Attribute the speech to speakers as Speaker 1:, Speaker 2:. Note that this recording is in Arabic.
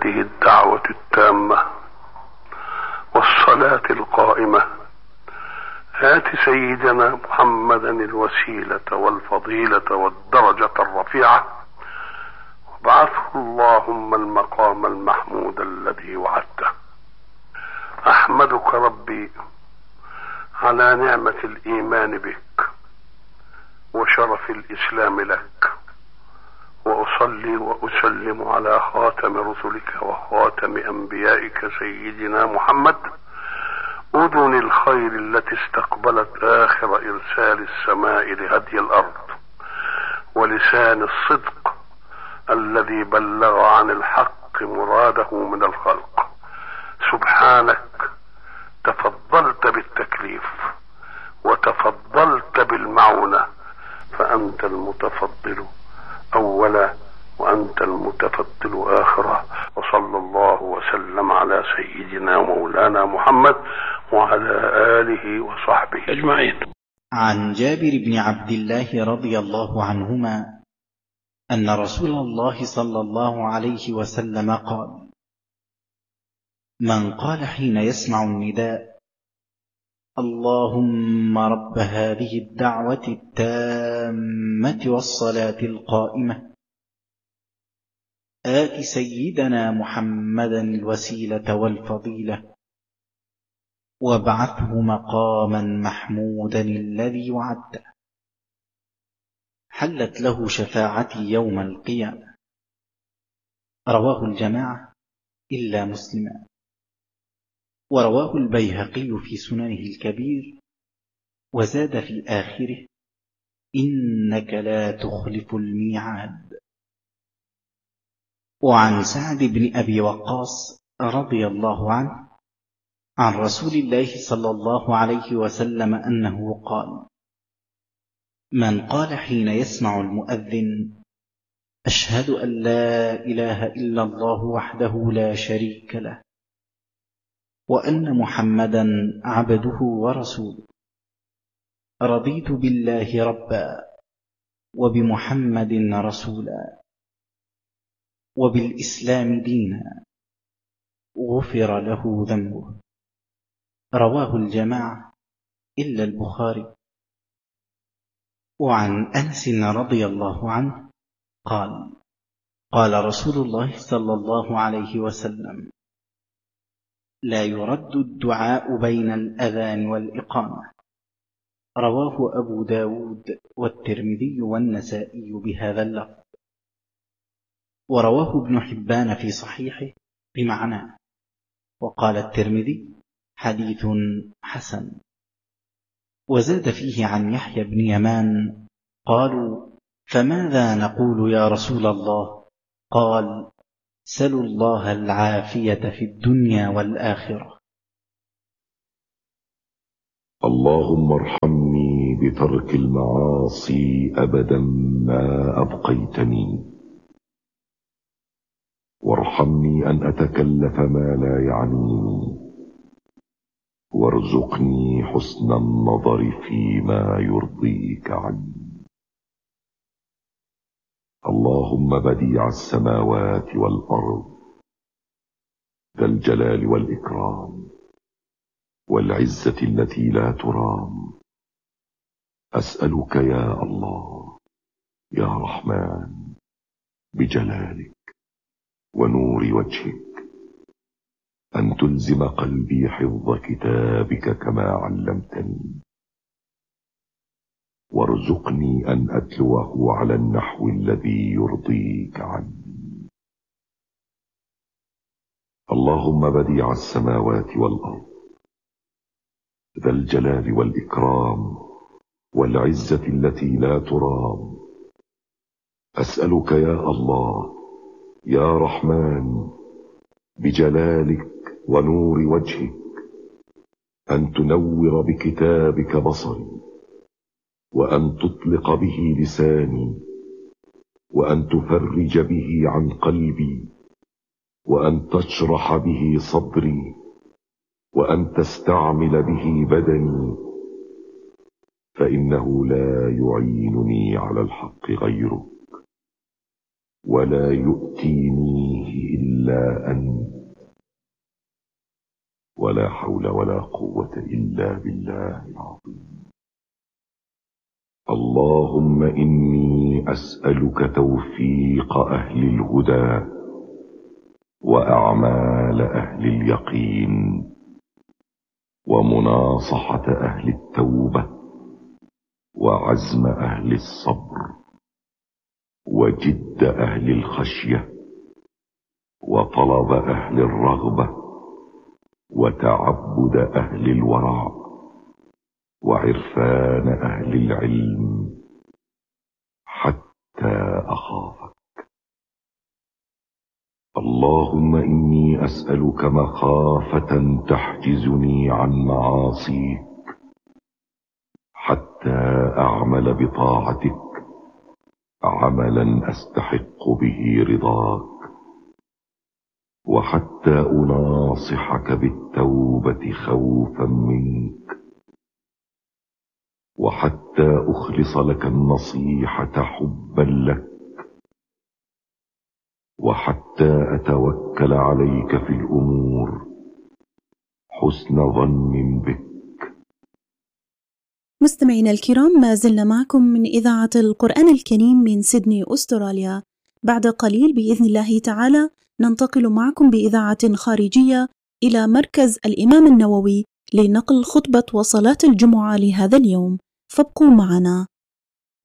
Speaker 1: هذه الدعوة التامة والصلاة القائمة آت سيدنا محمدا الوسيلة والفضيلة والدرجة الرفيعة وابعثه اللهم المقام المحمود الذي وعدته. أحمدك ربي على نعمة الإيمان بك وشرف الإسلام لك، وأصلي وأسلم على خاتم رسلك وخاتم أنبيائك سيدنا محمد، أذن الخير التي استقبلت آخر إرسال السماء لهدي الأرض، ولسان الصدق الذي بلغ عن الحق مراده من الخلق. سبحانك تفضلت بالتكليف وتفضلت بالمعونة، فأنت المتفضل أولا وأنت المتفضل آخرا. وصلى الله وسلم على سيدنا مولانا محمد وعلى آله وصحبه أجمعين.
Speaker 2: عن جابر بن عبد الله رضي الله عنهما أن رسول الله صلى الله عليه وسلم قال: من قال حين يسمع النداء: اللهم رب هذه الدعوة التامة والصلاة القائمة آت سيدنا محمدا الوسيلة والفضيلة وابعثه مقاما محمودا الذي وعدته، حلت له شفاعتي يوم القيامة. رواه الجماعة إلا مسلما. ورواه البيهقي في سننه الكبير وزاد في آخره: إنك لا تخلف الميعاد. وعن سعد بن أبي وقاص رضي الله عنه عن رسول الله صلى الله عليه وسلم أنه قال: من قال حين يسمع المؤذن: أشهد أن لا إله إلا الله وحده لا شريك له وأن محمدا عبده ورسوله، رضيت بالله ربا وبمحمد رسولا وبالإسلام دينا، غفر له ذنبه. رواه الجماعة إلا البخاري. وعن أنس رضي الله عنه قال: قال رسول الله صلى الله عليه وسلم: لا يرد الدعاء بين الأذان والإقامة. رواه أبو داود والترمذي والنسائي بهذا اللفظ. ورواه ابن حبان في صحيحه بمعناه، وقال الترمذي: حديث حسن. وزاد فيه عن يحيى بن يمان: قالوا: فماذا نقول يا رسول الله؟ قال: سلوا الله العافية في الدنيا والآخرة.
Speaker 3: اللهم ارحمني بترك المعاصي أبدا ما أبقيتني، وارحمني أن أتكلف ما لا يعنيني، وارزقني حسن النظر فيما يرضيك عني. اللهم بديع السماوات والأرض ذا الجلال والإكرام والعزة التي لا ترام، أسألك يا الله يا رحمن بجلالك ونور وجهك أن تلزم قلبي حفظ كتابك كما علمتني، وارزقني أن أتلوه على النحو الذي يرضيك عني. اللهم بديع السماوات والأرض ذا الجلال والإكرام والعزة التي لا ترام، أسألك يا الله يا رحمن بجلالك ونور وجهك أن تنور بكتابك بصري، وأن تطلق به لساني، وأن تفرج به عن قلبي، وأن تشرح به صدري، وأن تستعمل به بدني، فإنه لا يعينني على الحق غيرك، ولا يؤتينيه إلا أنت، ولا حول ولا قوة إلا بالله العظيم. اللهم إني أسألك توفيق أهل الهدى وأعمال أهل اليقين ومناصحة أهل التوبة وعزم أهل الصبر وجد أهل الخشية وطلب أهل الرغبة وتعبد أهل الورع وعرفان أهل العلم حتى أخافك. اللهم إني أسألك مخافة تحجزني عن معاصيك حتى أعمل بطاعتك عملا أستحق به رضاك، وحتى أناصحك بالتوبة خوفا منك، وحتى أخلص لك النصيحة حبا لك، وحتى أتوكل عليك في الأمور حسن ظن بك.
Speaker 4: مستمعينا الكرام، ما زلنا معكم من إذاعة القرآن الكريم من سيدني أستراليا. بعد قليل بإذن الله تعالى ننتقل معكم بإذاعة خارجية إلى مركز الإمام النووي لنقل خطبة وصلاة الجمعة لهذا اليوم، فابقوا معنا.